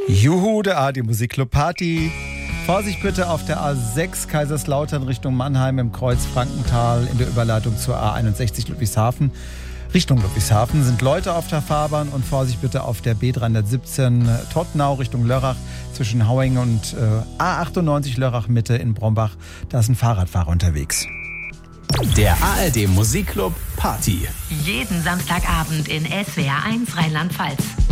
Juhu, der ARD Musikclub Party. Vorsicht bitte auf der A6 Kaiserslautern Richtung Mannheim im Kreuz Frankenthal in der Überleitung zur A61 Ludwigshafen. Richtung Ludwigshafen sind Leute auf der Fahrbahn und Vorsicht bitte auf der B317 Tottenau Richtung Lörrach zwischen Hauing und A98 Lörrach Mitte in Brombach. Da ist ein Fahrradfahrer unterwegs. Der ARD Musikclub Party. Jeden Samstagabend in SWR 1 Rheinland-Pfalz.